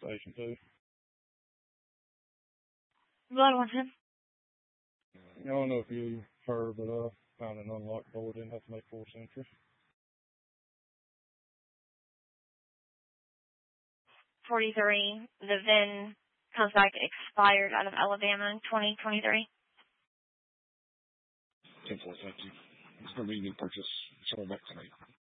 station too. Blood 110. I don't know if you heard, but found an unlocked door, didn't have to make force entry. 43. The VIN comes back expired out of Alabama in 2023. 10-4, thank you. It's going to be a new purchase. It's all back tonight.